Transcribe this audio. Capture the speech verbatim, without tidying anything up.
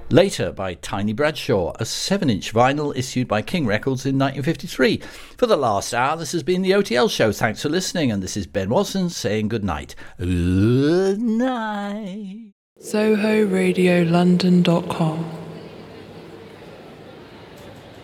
Later by Tiny Bradshaw, a seven inch vinyl issued by King Records in nineteen fifty-three. For the last hour, this has been the O T L Show. Thanks for listening, and this is Ben Watson saying good night. Good night. Soho Radio London dot com